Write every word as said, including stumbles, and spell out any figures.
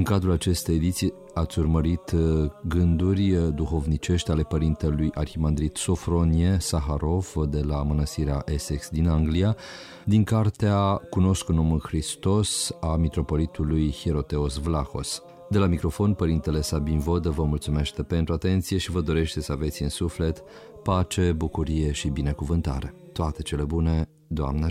În cadrul acestei ediții ați urmărit gânduri duhovnicești ale părintelui arhimandrit Sofronie Saharov de la mănăstirea Essex din Anglia, din cartea Cunosc un om în Hristos a mitropolitului Hieroteos Vlahos. De la microfon, părintele Sabin Vodă vă mulțumește pentru atenție și vă dorește să aveți în suflet pace, bucurie și binecuvântare. Toate cele bune, Doamne ajută!